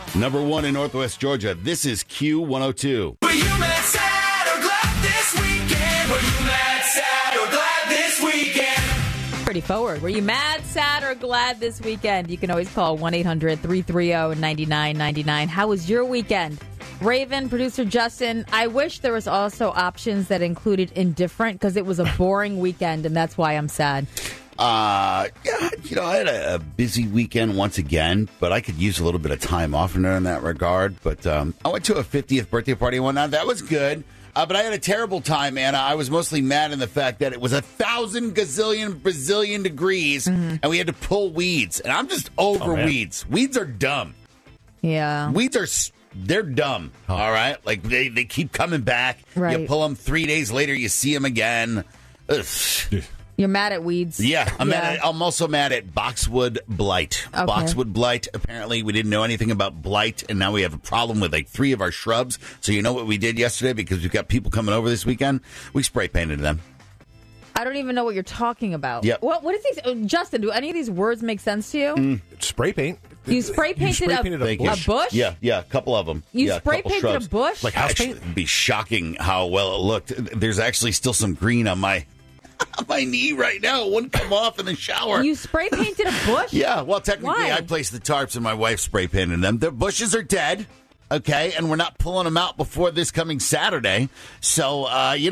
Number 1 in Northwest Georgia. This is Q102. Were you mad, sad, or glad this weekend? Were you mad, sad, or glad this weekend? Pretty forward. Were you mad, sad, or glad this weekend? You can always call 1-800-330-9999. How was your weekend? Raven, producer Justin, I wish there was also options that included indifferent because it was a boring weekend, and that's why I'm sad. I had a busy weekend once again, but I could use a little bit of time off in that regard. But I went to a 50th birthday party and whatnot. That was good. But I had a terrible time, Anna. I was mostly mad in the fact that it was 1,000 gazillion Brazilian degrees, and we had to pull weeds. And I'm just over weeds. Weeds are dumb. Yeah. Weeds they're dumb, all right? Like, they keep coming back. Right. You pull them 3 days later, you see them again. Ugh. You're mad at weeds. Yeah, I'm also mad at boxwood blight. Okay. Boxwood blight, apparently we didn't know anything about blight, and now we have a problem with like 3 of our shrubs. So you know what we did yesterday, because we've got people coming over this weekend? We spray painted them. I don't even know what you're talking about. Yep. What is these? Justin, do any of these words make sense to you? Spray paint. You spray painted a bush? Yeah, a couple of them. You yeah, spray couple painted shrubs. a bush? Like house paint? It'd be shocking how well it looked. There's actually still some green on my knee right now. It wouldn't come off in the shower. You spray painted a bush? Yeah, well, technically, Why? I placed the tarps and my wife spray painted them. The bushes are dead, okay, and we're not pulling them out before this coming Saturday. So,